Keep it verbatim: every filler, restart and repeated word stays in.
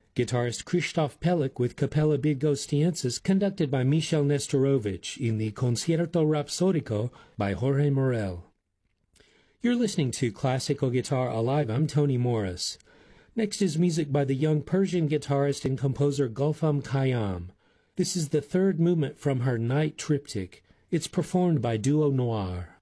Guitarist Krzysztof Pelik with Capella Bydgosztiensis conducted by Michel Nestorovich in the Concierto Rhapsodico by Jorge Morel. You're listening to Classical Guitar Alive. I'm Tony Morris. Next is music by the young Persian guitarist and composer Gulfam Khayyam. This is the third movement from her Night Triptych. It's performed by Duo Noir.